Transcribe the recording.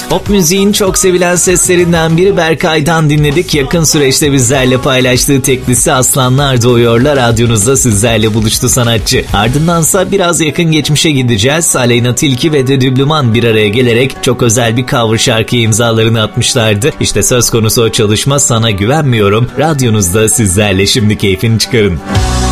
Pop müziğin çok sevilen seslerinden biri Berkay'dan dinledik. Yakın süreçte bizlerle paylaştığı teklisi Aslanlar Doğuyorlar radyonuzda sizlerle buluştu sanatçı. Ardındansa biraz yakın geçmişe gideceğiz. Aleyna Tilki ve De Düblüman bir araya gelerek çok özel bir cover şarkı imzalarını atmışlardı. İşte söz konusu o çalışma Sana Güvenmiyorum. Radyonuzda sizlerle, şimdi keyfini çıkarın.